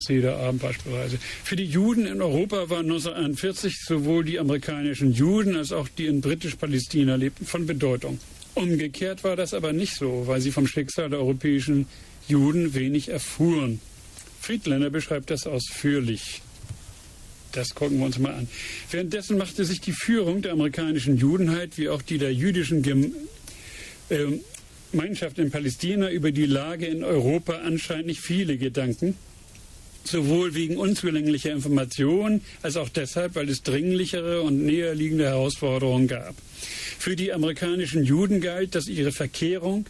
jeder Abend beispielsweise. Für die Juden in Europa waren 1941 sowohl die amerikanischen Juden als auch die in britisch-Palästina lebten von Bedeutung. Umgekehrt war das aber nicht so, weil sie vom Schicksal der europäischen Juden wenig erfuhren. Friedländer beschreibt das ausführlich. Das gucken wir uns mal an. Währenddessen machte sich die Führung der amerikanischen Judenheit wie auch die der jüdischen Gemeinschaft in Palästina über die Lage in Europa anscheinend nicht viele Gedanken, sowohl wegen unzulänglicher Informationen als auch deshalb, weil es dringlichere und näher liegende Herausforderungen gab. Für die amerikanischen Juden galt, dass ihre Verkehrung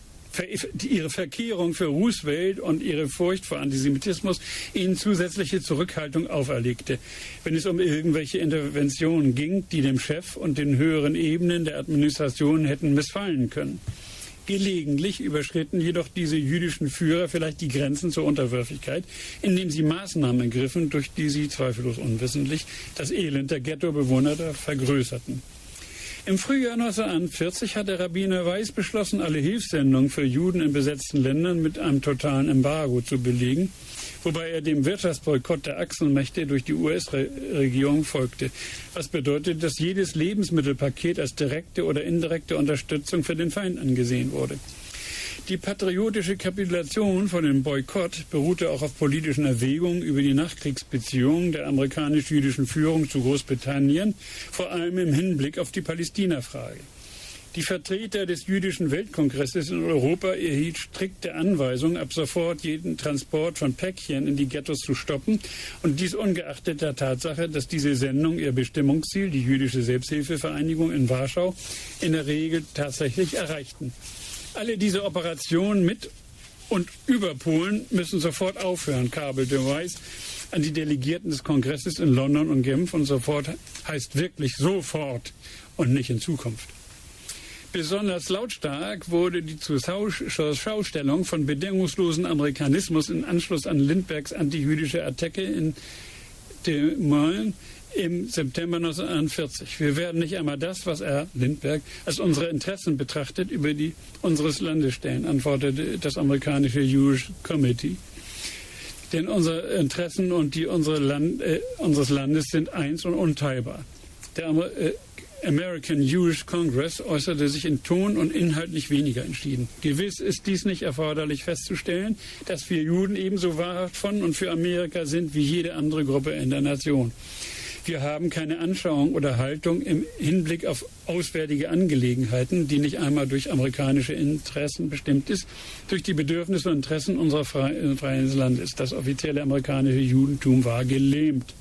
für Roosevelt und ihre Furcht vor Antisemitismus ihnen zusätzliche Zurückhaltung auferlegte, wenn es um irgendwelche Interventionen ging, die dem Chef und den höheren Ebenen der Administration hätten missfallen können. Gelegentlich überschritten jedoch diese jüdischen Führer vielleicht die Grenzen zur Unterwürfigkeit, indem sie Maßnahmen ergriffen, durch die sie zweifellos unwissentlich das Elend der Ghettobewohner vergrößerten. Im Frühjahr 1941 hat der Rabbiner Weiss beschlossen, alle Hilfssendungen für Juden in besetzten Ländern mit einem totalen Embargo zu belegen, wobei er dem Wirtschaftsboykott der Achsenmächte durch die US-Regierung folgte. Was bedeutet, dass jedes Lebensmittelpaket als direkte oder indirekte Unterstützung für den Feind angesehen wurde. Die patriotische Kapitulation von dem Boykott beruhte auch auf politischen Erwägungen über die Nachkriegsbeziehungen der amerikanisch-jüdischen Führung zu Großbritannien, vor allem im Hinblick auf die Palästina-Frage. Die Vertreter des jüdischen Weltkongresses in Europa erhielten strikte Anweisungen, ab sofort jeden Transport von Päckchen in die Ghettos zu stoppen, und dies ungeachtet der Tatsache, dass diese Sendungen ihr Bestimmungsziel, die jüdische Selbsthilfevereinigung in Warschau, in der Regel tatsächlich erreichten. Alle diese Operationen mit und über Polen müssen sofort aufhören, kabelte Weiss an die Delegierten des Kongresses in London und Genf, und sofort heißt wirklich sofort und nicht in Zukunft. Besonders lautstark wurde die Zurschaustellung von bedingungslosen Amerikanismus in Anschluss an Lindberghs antijüdische Attacke in Des Moines im September 1941. Wir werden nicht einmal das, was Lindbergh, als unsere Interessen betrachtet, über die unseres Landes stellen, antwortete das amerikanische Jewish Committee. Denn unsere Interessen und die unseres Landes sind eins und unteilbar. Der American Jewish Congress äußerte sich in Ton und inhaltlich weniger entschieden. Gewiss ist dies nicht erforderlich festzustellen, dass wir Juden ebenso wahrhaft von und für Amerika sind wie jede andere Gruppe in der Nation. Wir haben keine Anschauung oder Haltung im Hinblick auf auswärtige Angelegenheiten, die nicht einmal durch amerikanische Interessen bestimmt ist, durch die Bedürfnisse und Interessen unseres freien Landes. Das offizielle amerikanische Judentum war gelähmt.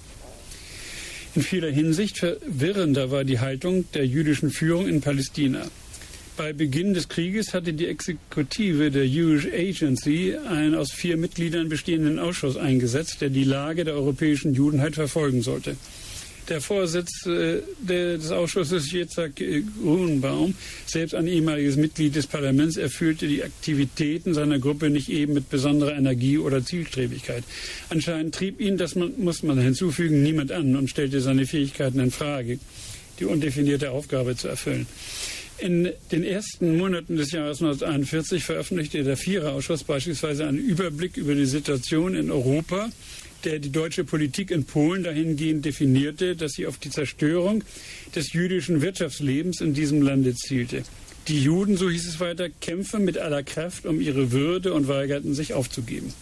In vieler Hinsicht verwirrender war die Haltung der jüdischen Führung in Palästina. Bei Beginn des Krieges hatte die Exekutive der Jewish Agency einen aus 4 Mitgliedern bestehenden Ausschuss eingesetzt, der die Lage der europäischen Judenheit verfolgen sollte. Der Vorsitzende des Ausschusses, Yitzhak Grunbaum, selbst ein ehemaliges Mitglied des Parlaments, erfüllte die Aktivitäten seiner Gruppe nicht eben mit besonderer Energie oder Zielstrebigkeit. Anscheinend trieb ihn, muss man hinzufügen, niemand an und stellte seine Fähigkeiten in Frage, die undefinierte Aufgabe zu erfüllen. In den ersten Monaten des Jahres 1941 veröffentlichte der Viererausschuss beispielsweise einen Überblick über die Situation in Europa, der die deutsche Politik in Polen dahingehend definierte, dass sie auf die Zerstörung des jüdischen Wirtschaftslebens in diesem Lande zielte. Die Juden, so hieß es weiter, kämpfen mit aller Kraft um ihre Würde und weigerten sich aufzugeben.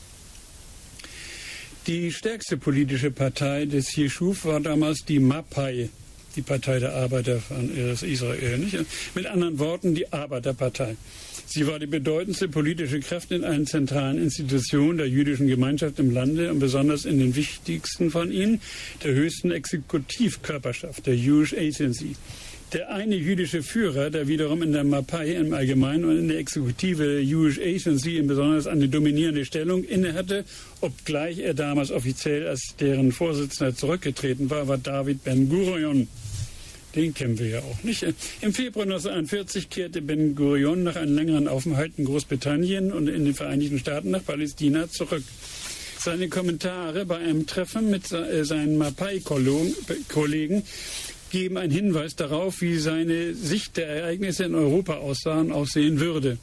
Die stärkste politische Partei des Jeschuv war damals die Mapai, die Partei der Arbeiter von Israel, nicht? Mit anderen Worten die Arbeiterpartei. Sie war die bedeutendste politische Kraft in allen zentralen Institutionen der jüdischen Gemeinschaft im Lande und besonders in den wichtigsten von ihnen, der höchsten Exekutivkörperschaft, der Jewish Agency. Der eine jüdische Führer, der wiederum in der Mapai im Allgemeinen und in der Exekutive der Jewish Agency in besonders eine dominierende Stellung innehatte, obgleich er damals offiziell als deren Vorsitzender zurückgetreten war, war David Ben-Gurion. Den kennen wir ja auch nicht. Im Februar 1941 kehrte Ben-Gurion nach einem längeren Aufenthalt in Großbritannien und in den Vereinigten Staaten nach Palästina zurück. Seine Kommentare bei einem Treffen mit seinen Mapai-Kollegen geben einen Hinweis darauf, wie seine Sicht der Ereignisse in Europa aussehen würde.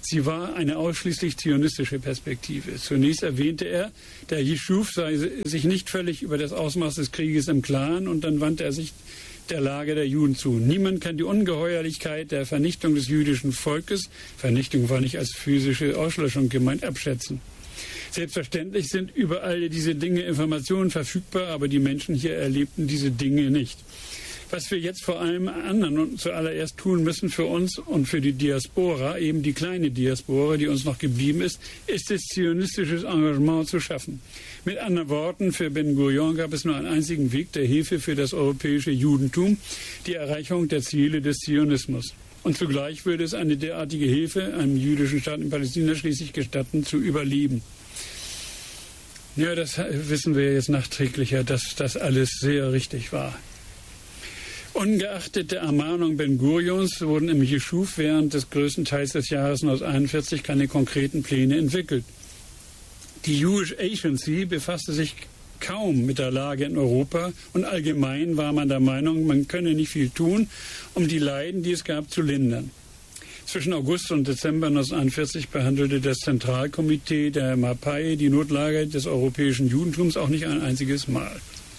Sie war eine ausschließlich zionistische Perspektive. Zunächst erwähnte er, der Yishuv sei sich nicht völlig über das Ausmaß des Krieges im Klaren, und dann wandte er sich der Lage der Juden zu. Niemand kann die Ungeheuerlichkeit der Vernichtung des jüdischen Volkes, Vernichtung war nicht als physische Auslöschung gemeint, abschätzen. Selbstverständlich sind über all diese Dinge Informationen verfügbar, aber die Menschen hier erlebten diese Dinge nicht. Was wir jetzt vor allem anderen und zuallererst tun müssen für uns und für die Diaspora, eben die kleine Diaspora, die uns noch geblieben ist, ist es, zionistisches Engagement zu schaffen. Mit anderen Worten, für Ben Gurion gab es nur einen einzigen Weg der Hilfe für das europäische Judentum, die Erreichung der Ziele des Zionismus. Und zugleich würde es eine derartige Hilfe einem jüdischen Staat in Palästina schließlich gestatten, zu überleben. Ja, das wissen wir jetzt nachträglicher, dass das alles sehr richtig war. Ungeachtet der Ermahnung Ben Gurions wurden im Yishuv während des größten Teils des Jahres 1941 keine konkreten Pläne entwickelt. Die Jewish Agency befasste sich kaum mit der Lage in Europa und allgemein war man der Meinung, man könne nicht viel tun, um die Leiden, die es gab, zu lindern. Zwischen August und Dezember 1941 behandelte das Zentralkomitee der Mapai die Notlage des europäischen Judentums auch nicht ein einziges Mal.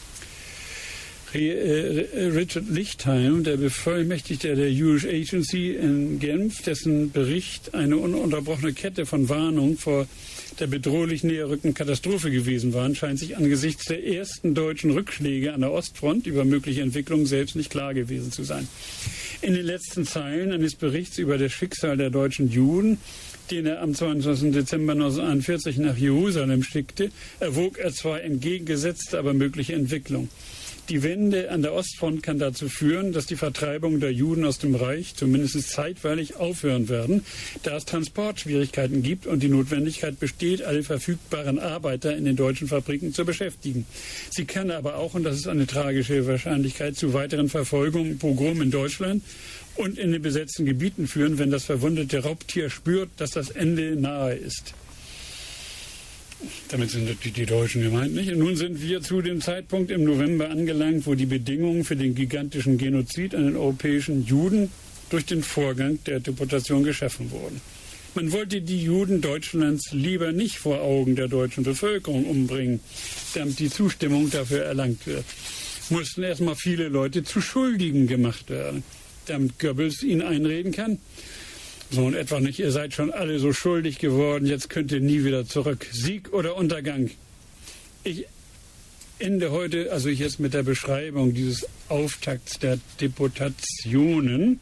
Richard Lichtheim, der Bevollmächtigte der Jewish Agency in Genf, dessen Bericht eine ununterbrochene Kette von Warnungen vor der bedrohlich näherrückenden Katastrophe gewesen war, scheint sich angesichts der ersten deutschen Rückschläge an der Ostfront über mögliche Entwicklungen selbst nicht klar gewesen zu sein. In den letzten Zeilen eines Berichts über das Schicksal der deutschen Juden, den er am 22. Dezember 1941 nach Jerusalem schickte, erwog er zwei entgegengesetzte, aber mögliche Entwicklungen. Die Wende an der Ostfront kann dazu führen, dass die Vertreibung der Juden aus dem Reich zumindest zeitweilig aufhören werden, da es Transportschwierigkeiten gibt und die Notwendigkeit besteht, alle verfügbaren Arbeiter in den deutschen Fabriken zu beschäftigen. Sie kann aber auch, und das ist eine tragische Wahrscheinlichkeit, zu weiteren Verfolgungen, Pogromen in Deutschland und in den besetzten Gebieten führen, wenn das verwundete Raubtier spürt, dass das Ende nahe ist. Damit sind die Deutschen gemeint, nicht? Und nun sind wir zu dem Zeitpunkt im November angelangt, wo die Bedingungen für den gigantischen Genozid an den europäischen Juden durch den Vorgang der Deportation geschaffen wurden. Man wollte die Juden Deutschlands lieber nicht vor Augen der deutschen Bevölkerung umbringen, damit die Zustimmung dafür erlangt wird. Mussten erstmal viele Leute zu Schuldigen gemacht werden, damit Goebbels ihnen einreden kann. So und etwa nicht, ihr seid schon alle so schuldig geworden, jetzt könnt ihr nie wieder zurück. Sieg oder Untergang. Ich ende heute, also jetzt mit der Beschreibung dieses Auftakts der Deportationen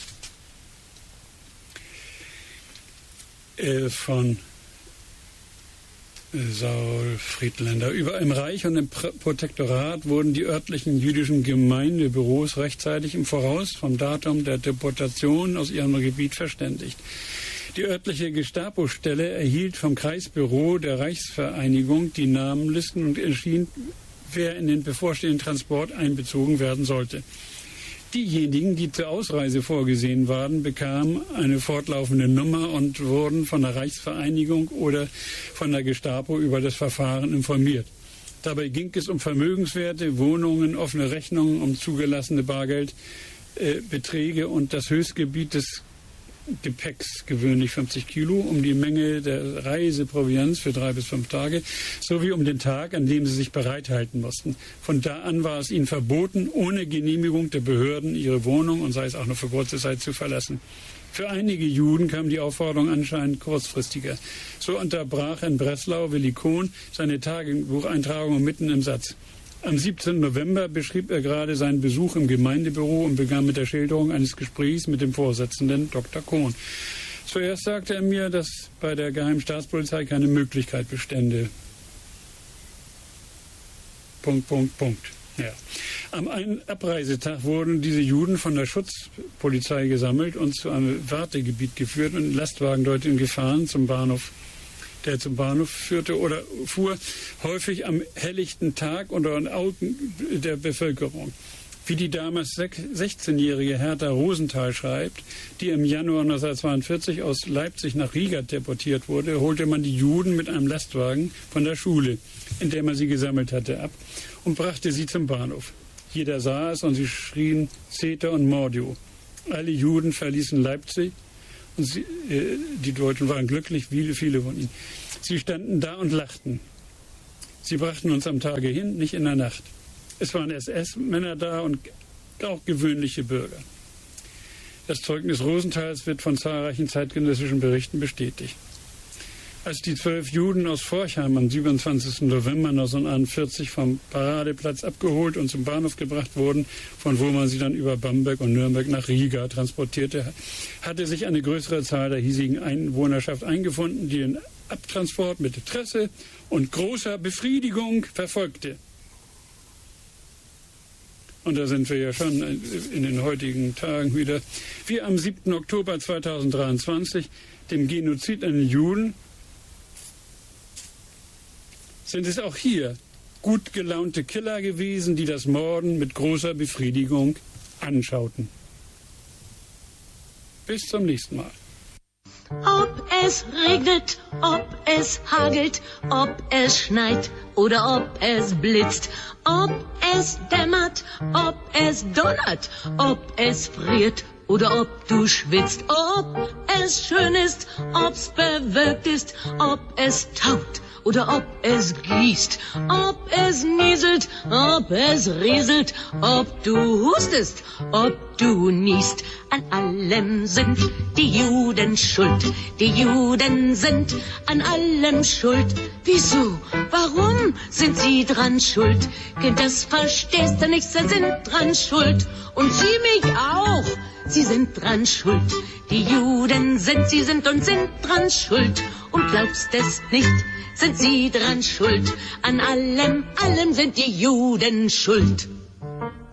von Saul Friedländer. Über im Reich und im Protektorat wurden die örtlichen jüdischen Gemeindebüros rechtzeitig im Voraus vom Datum der Deportation aus ihrem Gebiet verständigt. Die örtliche Gestapo-Stelle erhielt vom Kreisbüro der Reichsvereinigung die Namenlisten und entschied, wer in den bevorstehenden Transport einbezogen werden sollte. Diejenigen, die zur Ausreise vorgesehen waren, bekamen eine fortlaufende Nummer und wurden von der Reichsvereinigung oder von der Gestapo über das Verfahren informiert. Dabei ging es um Vermögenswerte, Wohnungen, offene Rechnungen, um zugelassene Bargeldbeträge und das Höchstgebiet des Gepäcks, gewöhnlich 50 Kilo, um die Menge der Reiseproviants für 3 bis 5 Tage, sowie um den Tag, an dem sie sich bereithalten mussten. Von da an war es ihnen verboten, ohne Genehmigung der Behörden ihre Wohnung und sei es auch nur für kurze Zeit zu verlassen. Für einige Juden kam die Aufforderung anscheinend kurzfristiger. So unterbrach in Breslau Willi Kohn seine Tagebucheintragung mitten im Satz. Am 17. November beschrieb er gerade seinen Besuch im Gemeindebüro und begann mit der Schilderung eines Gesprächs mit dem Vorsitzenden Dr. Kohn. Zuerst sagte er mir, dass bei der Geheimen Staatspolizei keine Möglichkeit bestände. ... Ja. Am Abreisetag wurden diese Juden von der Schutzpolizei gesammelt und zu einem Wartegebiet geführt und in Lastwagen dorthin gefahren zum Bahnhof, der zum Bahnhof führte oder fuhr, häufig am helllichten Tag unter den Augen der Bevölkerung. Wie die damals 16-jährige Hertha Rosenthal schreibt, die im Januar 1942 aus Leipzig nach Riga deportiert wurde, holte man die Juden mit einem Lastwagen von der Schule, in der man sie gesammelt hatte, ab und brachte sie zum Bahnhof. Jeder sah es und sie schrien Zeter und Mordio. Alle Juden verließen Leipzig Und die Deutschen waren glücklich, viele von ihnen. Sie standen da und lachten. Sie brachten uns am Tage hin, nicht in der Nacht. Es waren SS-Männer da und auch gewöhnliche Bürger. Das Zeugnis Rosenthals wird von zahlreichen zeitgenössischen Berichten bestätigt. Als die 12 Juden aus Forchheim am 27. November 1941 vom Paradeplatz abgeholt und zum Bahnhof gebracht wurden, von wo man sie dann über Bamberg und Nürnberg nach Riga transportierte, hatte sich eine größere Zahl der hiesigen Einwohnerschaft eingefunden, die den Abtransport mit Interesse und großer Befriedigung verfolgte. Und da sind wir ja schon in den heutigen Tagen wieder. Wie am 7. Oktober 2023, dem Genozid an den Juden, sind es auch hier gut gelaunte Killer gewesen, die das Morden mit großer Befriedigung anschauten. Bis zum nächsten Mal. Ob es regnet, ob es hagelt, ob es schneit oder ob es blitzt, ob es dämmert, ob es donnert, ob es friert oder ob du schwitzt, ob es schön ist, ob's bewölkt ist, ob es taut oder ob es gießt, ob es nieselt, ob es rieselt, ob du hustest, ob du niest. An allem sind die Juden schuld, die Juden sind an allem schuld. Wieso, warum sind sie dran schuld? Kind, das verstehst du nicht, sie sind dran schuld. Und sie mich auch, sie sind dran schuld. Die Juden sind, sie sind und sind dran schuld. Und glaubst es nicht, sind sie dran schuld. An allem sind die Juden schuld.